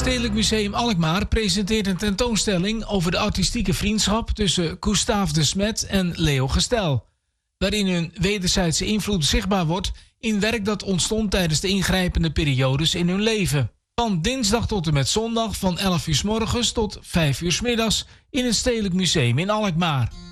Stedelijk Museum Alkmaar presenteert een tentoonstelling over de artistieke vriendschap tussen Gustave de Smet en Leo Gestel, waarin hun wederzijdse invloed zichtbaar wordt in werk dat ontstond tijdens de ingrijpende periodes in hun leven. Van dinsdag tot en met zondag van 11 uur 's morgens tot 5 uur 's middags in het Stedelijk Museum in Alkmaar.